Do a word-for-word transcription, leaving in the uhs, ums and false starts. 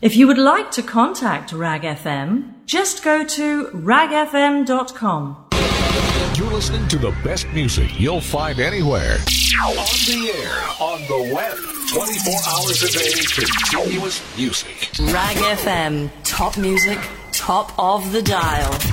If you would like to contact Rag F M, just go to rag f m dot com. You're listening to the best music you'll find anywhere. On the air, on the web, twenty-four hours a day, continuous music. Rag F M, top music, top of the dial.